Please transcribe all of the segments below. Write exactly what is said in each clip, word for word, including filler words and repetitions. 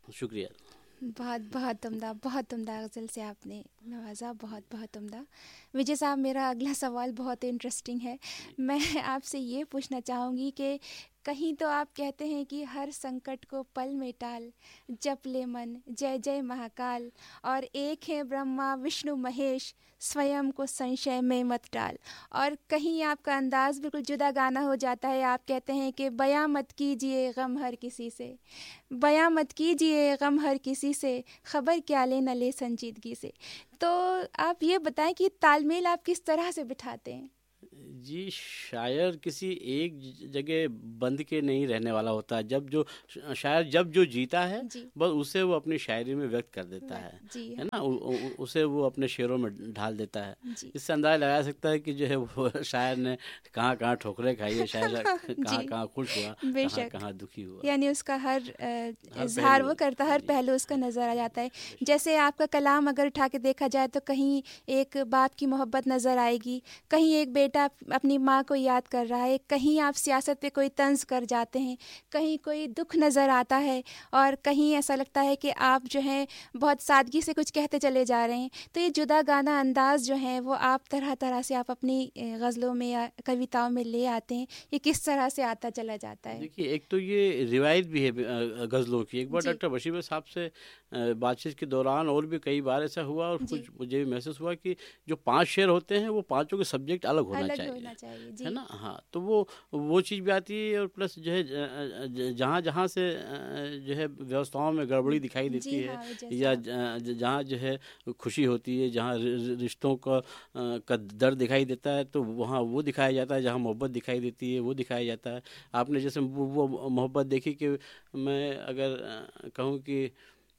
शुक्रिया। बहुत बहुत उम्दा, बहुत उम्दा गज़ल से आपने नवाजा, बहुत बहुत उम्दा। विजय साहब, मेरा अगला सवाल बहुत इंटरेस्टिंग है। मैं आपसे ये पूछना चाहूँगी कि कहीं तो आप कहते हैं कि हर संकट को पल में टाल, जप ले मन जय जय महाकाल, और एक है ब्रह्मा विष्णु महेश, स्वयं को संशय में मत डाल। और कहीं आपका अंदाज़ बिल्कुल जुदा गाना हो जाता है, आप कहते हैं कि बयां मत कीजिए गम हर किसी से, बयां मत कीजिए गम हर किसी से, खबर क्या ले न ले संजीदगी से। तो आप ये बताएं कि तालमेल आप किस तरह से बिठाते हैं? जी, शायर किसी एक ज- जगह बंद के नहीं रहने वाला होता। जब जो शायर जब जो जीता है जी बस उसे वो अपनी शायरी में व्यक्त कर देता वाह, है जी है हाँ, ना। उ, उ, उसे वो अपने शेरों में ढाल देता है। जी इससे अंदाजा लगाया सकता है कि जो है वो शायर ने कहाँ कहाँ ठोकरें खाई है, शायर जी कहाँ कहाँ खुश हुआ, कहाँ बेशक। कहाँ दुखी हुआ। यानी उसका हर अ, हर इज़हार पहलू। वो करता, हर जी, पहलू उसका नज़र आ जाता है। बेशक। जैसे आपका कलाम अगर उठा के देखा जाए तो कहीं एक बाप की मोहब्बत नज़र आएगी, कहीं एक बेटा अप- अपनी माँ को याद कर रहा है, कहीं आप सियासत पे कोई तंज कर जाते हैं, कहीं कोई दुख नज़र आता है, और कहीं ऐसा लगता है कि आप जो हैं बहुत सादगी से कुछ कहते चले जा रहे हैं। तो ये जुदा गाना अंदाज़ जो है वो आप तरह तरह से आप अपनी अ, गज़लों में या कविताओं में ले आते हैं, ये किस तरह से आता चला जाता है? देखिए, एक तो ये रिवायत भी है अ, गज़लों की। एक बार जी डॉक्टर बशीर साहब से अ, बातचीत के दौरान और भी कई बार ऐसा हुआ, और जी कुछ मुझे भी महसूस हुआ कि जो पांच शेर होते हैं वो पांचों के सब्जेक्ट अलग होना अलग चाहिए, होना चाहिए। है जी ना। हाँ, तो वो वो चीज़ भी आती है, और प्लस जो है ज- ज- जहाँ जहाँ से अ, जो है व्यवस्थाओं में गड़बड़ी दिखाई देती जी है, हाँ विजय या साहब। ज- ज- जहाँ जो है खुशी होती है, जहाँ रि- रि- रिश्तों का अ, का दर्द दिखाई देता है, तो वहाँ वो दिखाया जाता है। जहाँ मोहब्बत दिखाई देती है वो दिखाया जाता है। आपने जैसे वो वो मोहब्बत देखी कि मैं अगर अ, कहूँ कि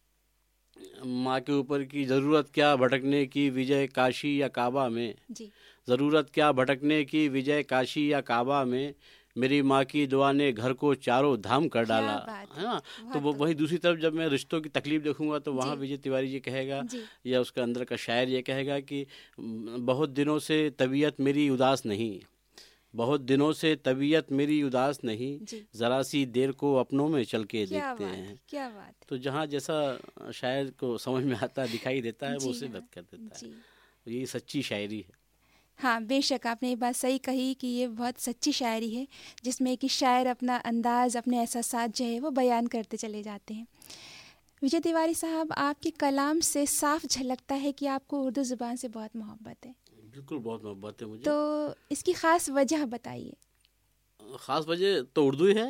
माँ के ऊपर की ज़रूरत क्या भटकने की विजय काशी या काबा में, जी ज़रूरत क्या भटकने की विजय काशी या काबा में, मेरी माँ की दुआ ने घर को चारों धाम कर क्या डाला, बात है है, ना। तो वो बहुत। वही दूसरी तरफ जब मैं रिश्तों की तकलीफ देखूंगा तो वहाँ जी विजय तिवारी जी कहेगा, जी या उसका अंदर का शायर ये कहेगा कि "म, बहुत दिनों से तबीयत मेरी उदास नहीं, बहुत दिनों से तबीयत मेरी उदास नहीं, जी ज़रा सी देर को अपनों में चल के क्या देखते बात है, हैं"। क्या बात तो जहाँ जैसा शायर को समझ में आता दिखाई देता है। है वो जी उसे हाँ व्यक्त कर देता है। जी तो यही सच्ची शायरी है। हाँ, बेशक आपने ये बात सही कही कि ये बहुत सच्ची शायरी है, जिसमें कि शायर अपना अंदाज़, अपने एहसासात जो है वो बयान करते चले जाते हैं। विजय तिवारी साहब, आपके कलाम से साफ झलकता है कि आपको उर्दू ज़ुबान से बहुत मोहब्बत है। बिल्कुल, बहुत मोहब्बत है मुझे। तो इसकी ख़ास वजह बताइए। ख़ास वजह तो उर्दू ही है।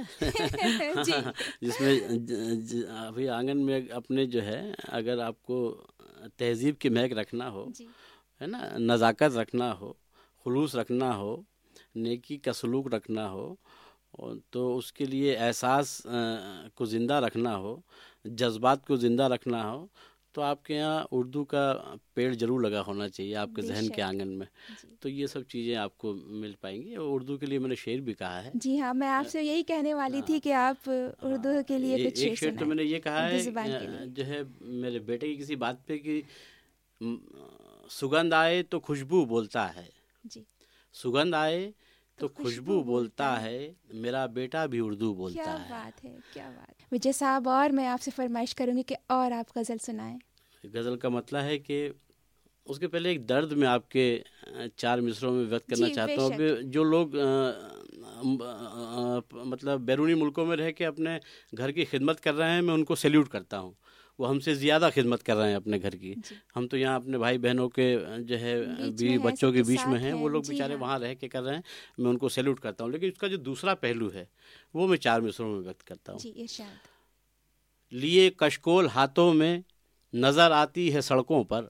जी जिसमें ज, ज, अभी आंगन में अपने जो है, अगर आपको तहज़ीब की महक रखना हो, जी है ना, नज़ाकत रखना हो, खुलूस रखना हो, नेकी का सलूक रखना हो, और तो उसके लिए एहसास अ, को ज़िंदा रखना हो, जज्बात को ज़िंदा रखना हो, तो आपके यहाँ उर्दू का पेड़ ज़रूर लगा होना चाहिए आपके जहन के बेशक। आंगन में। जी तो ये सब चीज़ें आपको मिल पाएंगी, और उर्दू के लिए मैंने शेर भी कहा है। जी हाँ, मैं अ, आपसे यही कहने वाली थी हाँ कि आप उर्दू हाँ, के लिए ए, कुछ एक शेर शेर तो सुनाएं, मैंने ये कहा उर्दू है ज़ुबान के अ, लिए। जो है मेरे बेटे की किसी बात पे कि म, सुगंध आए तो खुशबू बोलता है, जी सुगंध आए तो तो खुशबू खुशबू बोलता बोलता है। है, मेरा बेटा भी उर्दू बोलता क्या है। बात है, क्या बात है विजय साहब। और मैं आपसे फरमाइश करूंगी कि और आप गज़ल सुनाएं। गज़ल का मतलब है कि उसके पहले एक दर्द में आपके अ, चार मिसरों में व्यक्त करना जी चाहता हूँ। बेशक। अभी जो लोग अ, अम, अ, अ, मतलब बैरूनी मुल्कों में रह के अपने घर की खिदमत कर रहे हैं, मैं उनको सैल्यूट करता हूँ। वो हमसे ज़्यादा खिदमत कर रहे हैं अपने घर की। जी हम तो यहाँ अपने भाई बहनों के अ, जो है बीच में बीवी हैं, बच्चों के सबके बीच में साथ हैं, वो हैं। लोग जी बेचारे हाँ। वहाँ रह के कर रहे हैं, मैं उनको सैल्यूट करता हूँ। लेकिन उसका जो दूसरा पहलू है वो मैं चार मिसरों में व्यक्त करता हूँ। जी इरशाद। लिए कशकोल हाथों में नज़र आती है सड़कों पर,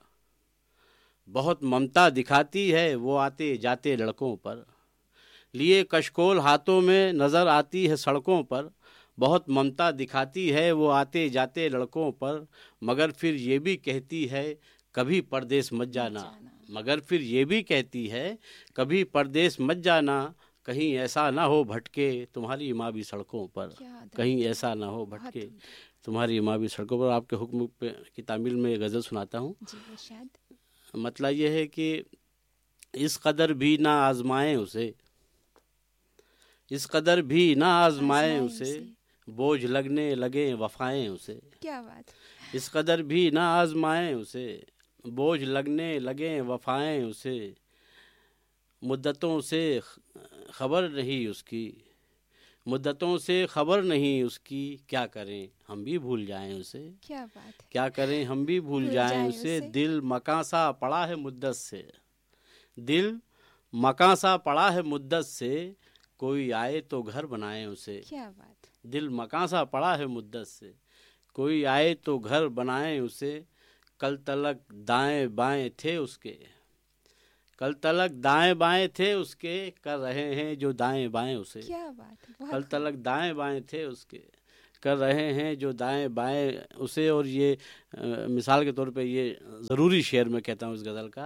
बहुत ममता दिखाती है वो आते जाते लड़कों पर। लिए कशकोल हाथों में नज़र आती है सड़कों पर, बहुत ममता दिखाती है वो आते जाते लड़कों पर, मगर फिर ये भी कहती है कभी परदेस मत मत जाना, जाना। मगर फिर ये भी कहती है कभी परदेस मत जाना, कहीं ऐसा ना हो भटके तुम्हारी माँ भी सड़कों पर, क्या कहीं दर्द है, ऐसा ना हो बहुत भटके उम्दा। तुम्हारी माँ भी सड़कों पर। आपके हुक्म पे की तामील में गज़ल सुनाता हूँ। जी इरशाद। मतलब ये है कि इस कदर भी ना आजमाएं उसे, इस कदर भी ना आजमाएं आजमाए उसे, उसे। बोझ लगने लगे वफाएं उसे। क्या बात। इस कदर भी ना आजमाएं उसे, बोझ लगने लगे वफाएं उसे। मुद्दतों से खबर नहीं उसकी, मुद्दतों से खबर नहीं उसकी। क्या करें हम भी भूल जाएं उसे। क्या बात है। क्या करें हम भी भूल भूल जाएं जाएं उसे। उसे। दिल मकां सा पड़ा है मुद्दत से, दिल मकां सा पड़ा है मुद्दत से। कोई आए तो घर बनाए उसे। क्या बात। दिल मकां सा पड़ा है मुद्दत से, कोई आए तो घर बनाए उसे। कल तलक दाएं बाएं थे उसके, कल तलक दाएं बाएं थे उसके। कर रहे हैं जो दाएं बाएं उसे। क्या बात है। बहुत कल खूब। तलक दाएं बाएं थे उसके, कर रहे हैं जो दाएं बाएं उसे। और ये अ, मिसाल के तौर पे ये ज़रूरी शेर मैं कहता हूँ इस गज़ल का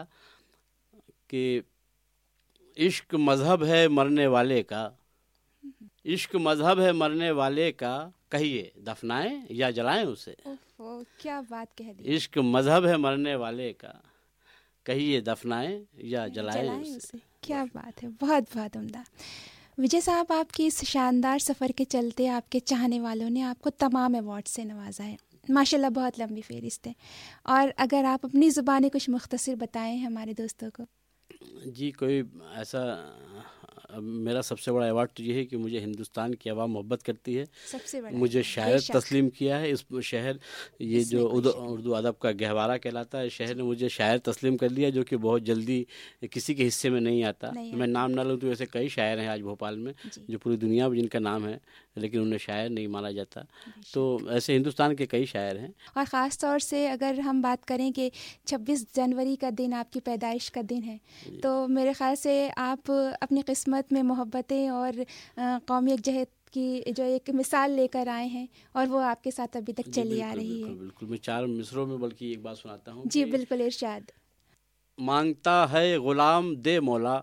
कि इश्क मज़हब है मरने वाले का, इश्क मज़हब है मरने वाले का। कहिए दफनाएं या जलाएं उसे। ओहो, क्या बात कह दी। इश्क मज़हब है मरने वाले का, कहिए दफनाएं या जलाएं जलाएं उसे। उसे। क्या बात है। बहुत बहुत उम्दा। विजय साहब, आपके इस शानदार सफ़र के चलते आपके चाहने वालों ने आपको तमाम अवार्ड से नवाजा है। माशाल्लाह, बहुत लंबी फहरिस्त है। और अगर आप अपनी ज़ुबानी कुछ मुख्तसर बताएं हमारे दोस्तों को। जी, कोई ऐसा अ, मेरा सबसे बड़ा अवार्ड तो ये है कि मुझे हिंदुस्तान की आवाम मोहब्बत करती है। सबसे बड़ा मुझे award, शायर बेशक। तस्लीम किया है। इस शहर ये इसमें जो कोई उर्दू शक नहीं। उर्दू अदब का गहवारा कहलाता है, शहर ने मुझे शायर तस्लीम कर लिया, जो कि बहुत जल्दी किसी के हिस्से में नहीं आता। नहीं मैं आता। नाम ना लूँ तो ऐसे कई शायर हैं आज भोपाल में जी। जो पूरी दुनिया में जिनका नाम है, लेकिन उन्हें शायर नहीं माना जाता। बेशक। तो ऐसे हिंदुस्तान के कई शायर हैं। और ख़ास तौर से अगर हम बात करें कि छब्बीस जनवरी का दिन आपकी पैदाइश का दिन है, तो मेरे ख़्याल से आप अपनी किस्मत में मोहब्बतें और अ, कौमी यकजहत की जो एक मिसाल लेकर आए हैं, और वो आपके साथ अभी तक जी, चली आ बिल्कुल रही बिल्कुल है। बिल्कुल। मैं चार मिसरों में बल्कि एक बात सुनाता हूँ जी कि बिल्कुल, इरशाद। मांगता है गुलाम दे मौला,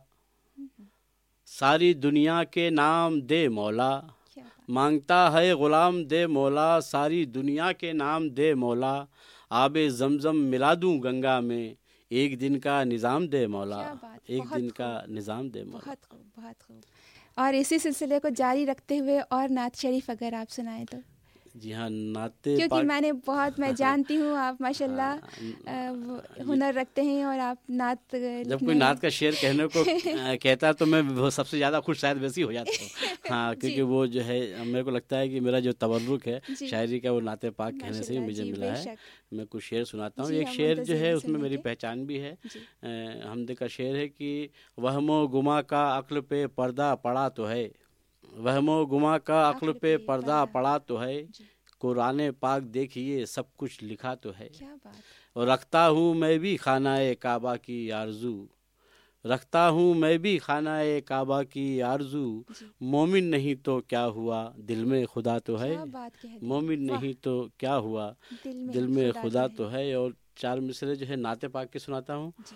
सारी दुनिया के नाम दे मौला। क्या बात। मांगता है गुलाम दे मौला, सारी दुनिया के नाम दे मौला। आबे जमजम मिला दूं गंगा में, एक दिन का निज़ाम दे मौला। क्या बात। एक बहुत दिन का खूब। निज़ाम दे मौला। बहुत खूब, बहुत खूब। और इसी सिलसिले को जारी रखते हुए और नात शरीफ अगर आप सुनाएं तो। जी हाँ, नाते क्योंकि पाक। मैंने बहुत मैं जानती हूँ आप माशाल्लाह हाँ, अ, वो ये हुनर रखते हैं, और आप नात जब कोई लिखने नात में का शेर कहने को अ, कहता है तो मैं वो सबसे ज़्यादा खुश शायद वैसे ही हो जाता हूँ। हाँ, जी क्योंकि वो जो है मेरे को लगता है कि मेरा जो तवर्रुक है जी शायरी का, वो नाते पाक कहने से ही माशाल्लाह। मुझे जी मिला है। बेशक। मैं कुछ शेर सुनाता हूँ। जी एक हम शेर जो मुंतज़िर है हैं उसमें सुनने मेरी के। पहचान भी है। जी। अ, हमदे का शेर है कि वहमो गुमा का अक्ल पे पर्दा पड़ा तो है, वहमो गुमा का अक्ल आखिर पे पे पर्दा पर्दा। पड़ा तो है। जी। कुरान पाक देखिए सब कुछ लिखा तो है। क्या बात। और रखता हूँ मैं भी खानाए काबा की आरजू, रखता हूँ मैं भी खानाए काबा की आरजू। जी। मोमिन नहीं तो क्या हुआ, दिल में खुदा तो है। क्या बात कह दी। मोमिन वाह। नहीं तो क्या हुआ, दिल में दिल में खुदा खुदा तो तो है। है। और चार मिसरे जो है नाते पाक के सुनाता हूँ। जी।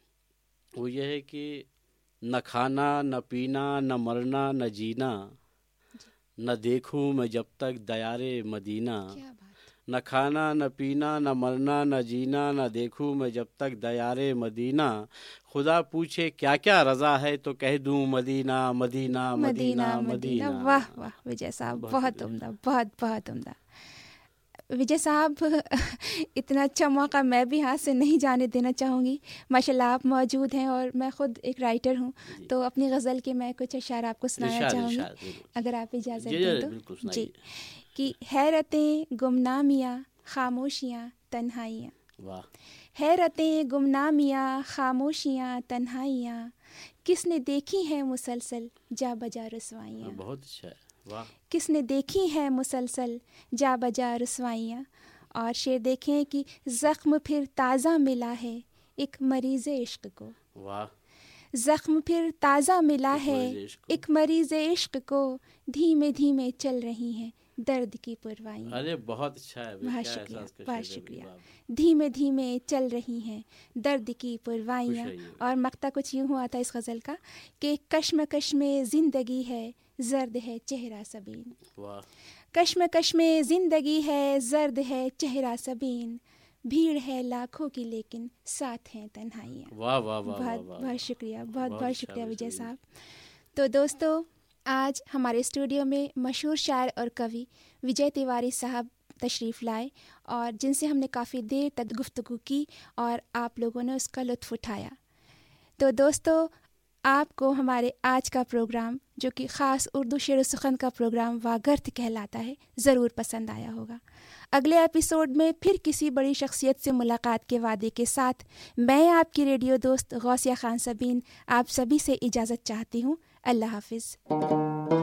वो ये है कि न खाना न पीना न मरना न जीना, जी। न देखूं मैं जब तक दयारे मदीना। क्या बात। न खाना न पीना न मरना न जीना, न देखूं मैं जब तक दयारे मदीना। खुदा पूछे क्या क्या रज़ा है तो कह दूं Medina Medina Medina Medina Medina. Medina. वाह वाह विजय साहब, बहुत बहुत शुक्रिया। उम्दा, बहुत बहुत उम्दा। विजय साहब, इतना अच्छा मौका मैं भी हाथ से नहीं जाने देना चाहूँगी। माशाल्लाह आप मौजूद हैं, और मैं ख़ुद एक राइटर हूँ, जी। तो अपनी गज़ल के मैं कुछ अशार आपको सुनाना इरशाद चाहूँगी, इरशाद बिल्कुल। अगर आप इजाज़त जी दें जी तो। बिल्कुल जी। सुनाइए। कि हैरतें गुमनामियाँ खामोशियाँ तन्हाइयाँ, वाह हैरतें गुमनामियाँ खामोशियाँ तन्हाइयाँ, किसने देखी हैं मुसलसल जा बजा रसवाइयाँ, बहुत अच्छा है। वाह किसने देखी हैं मुसलसल जा बजा रसवाइयाँ। और शेर देखें कि ज़ख्म फिर ताज़ा मिला है एक मरीज़ इश्क को, वाह। ज़ख्म फिर ताज़ा मिला एक है मरीज़ इश्क को। एक मरीज़ इश्क को, धीमे धीमे चल रही हैं दर्द की पुरवाइयाँ। अरे बहुत अच्छा है भाई, बहुत क्या शुक्रिया, एहसास का बहुत शेर है भाई, शुक्रिया। वाह। धीमे धीमे चल रही हैं दर्द की खुश पुरवाइयाँ। रहिए। और मक्ता कुछ यूँ हुआ था इस गज़ल का कि कश्मकश में ज़िंदगी है जर्द है चेहरा सबीन, वाह कश्मकश में ज़िंदगी है जर्द है चेहरा सबीन, भीड़ है लाखों की लेकिन साथ हैं तन्हाइयाँ। वाह वाह वाह वाह बहुत वाह। बहुत शुक्रिया, बहुत बहुत बहुत अच्छा शुक्रिया भाई, विजय सही। साहब। तो दोस्तों, आज हमारे स्टूडियो में मशहूर शायर और कवि विजय तिवारी साहब तशरीफ़ लाए और जिनसे हमने काफ़ी देर तक गुफ्तगू की और आप लोगों ने उसका लुत्फ़ उठाया। तो दोस्तों, आपको हमारे आज का प्रोग्राम, जो कि ख़ास उर्दू शेर व सुख़न का प्रोग्राम वागर्थ कहलाता है, ज़रूर पसंद आया होगा। अगले एपिसोड में फिर किसी बड़ी शख्सियत से मुलाकात के वादे के साथ मैं आपकी रेडियो दोस्त गौसिया खान सबीन आप सभी से इजाज़त चाहती हूँ। अल्लाह हाफ़िज़।